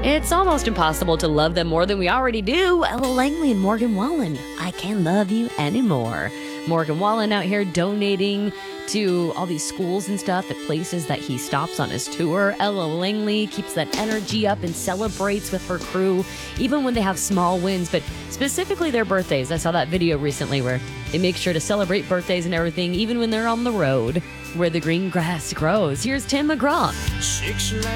It's almost impossible to love them more than we already do. Ella Langley and Morgan Wallen. I can't love you anymore. Morgan Wallen out here donating to all these schools and stuff at places that he stops on his tour. Ella Langley keeps that energy up and celebrates with her crew, even when they have small wins, but specifically their birthdays. I saw that video recently where they make sure to celebrate birthdays and everything, even when they're on the road where the green grass grows. Here's Tim McGraw.